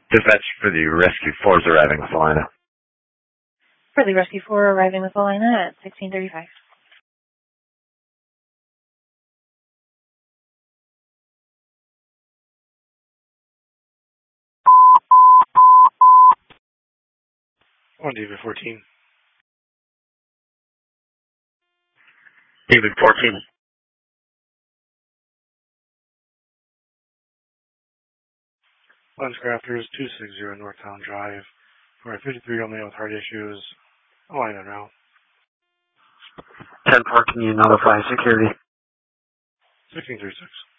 Dispatch for the Rescue 4s arriving with Alina. For the Rescue 4 arriving with Alina at 1635. On David 14. David 14. Lenscrafters 260 Northtown Drive. For a 53-year-old male with heart issues. Alina now. 10-4, can you notify security? 1636.